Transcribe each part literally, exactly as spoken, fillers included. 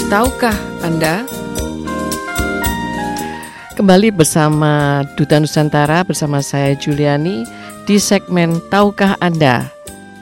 Tahukah Anda? Kembali bersama Duta Nusantara bersama saya Juliani di segmen Tahukah Anda?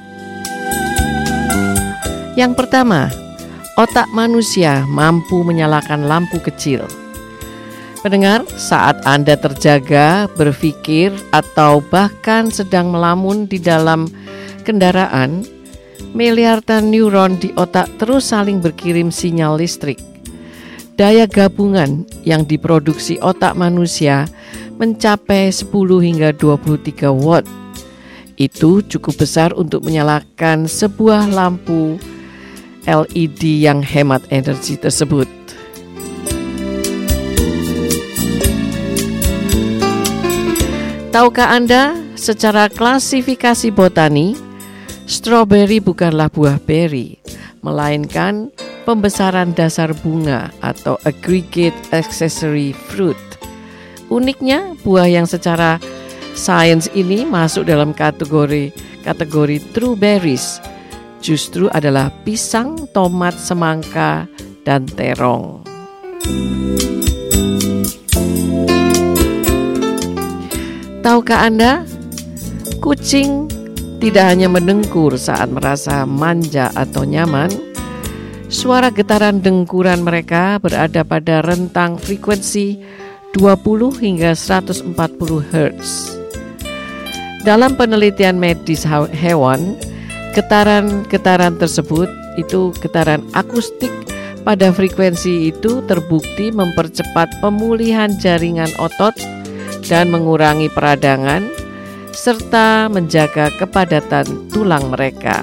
Yang pertama, otak manusia mampu menyalakan lampu kecil. Pendengar, saat Anda terjaga, berpikir, atau bahkan sedang melamun di dalam kendaraan, miliaran neuron di otak terus saling berkirim sinyal listrik. Daya gabungan yang diproduksi otak manusia mencapai sepuluh hingga dua puluh tiga watt. Itu cukup besar untuk menyalakan sebuah lampu L E D yang hemat energi tersebut. Tahukah Anda, secara klasifikasi botani, strawberry bukanlah buah beri, melainkan pembesaran dasar bunga atau aggregate accessory fruit. Uniknya, buah yang secara sains ini masuk dalam kategori kategori true berries justru adalah pisang, tomat, semangka, dan terong. Tahukah Anda, kucing tidak hanya mendengkur saat merasa manja atau nyaman. Suara getaran dengkuran mereka berada pada rentang frekuensi dua puluh hingga seratus empat puluh hertz. Dalam penelitian medis hewan, getaran-getaran tersebut, itu getaran akustik pada frekuensi itu terbukti mempercepat pemulihan jaringan otot dan mengurangi peradangan serta menjaga kepadatan tulang mereka.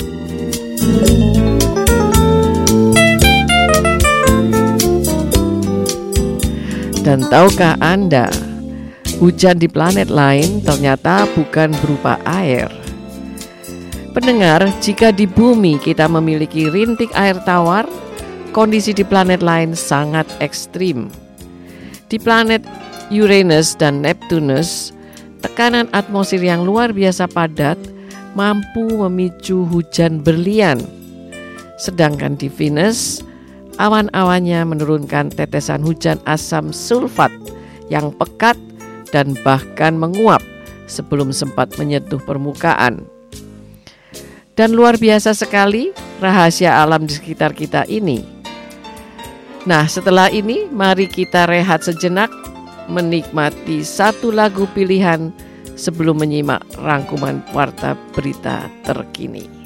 Dan tahukah Anda, hujan di planet lain ternyata bukan berupa air. Pendengar, jika di bumi kita memiliki rintik air tawar, kondisi di planet lain sangat ekstrim. Di planet Uranus dan Neptunus, tekanan atmosfer yang luar biasa padat mampu memicu hujan berlian. Sedangkan di Venus, awan-awannya menurunkan tetesan hujan asam sulfat yang pekat dan bahkan menguap sebelum sempat menyentuh permukaan. Dan luar biasa sekali rahasia alam di sekitar kita ini. Nah, setelah ini mari kita rehat sejenak, menikmati satu lagu pilihan sebelum menyimak rangkuman warta berita terkini.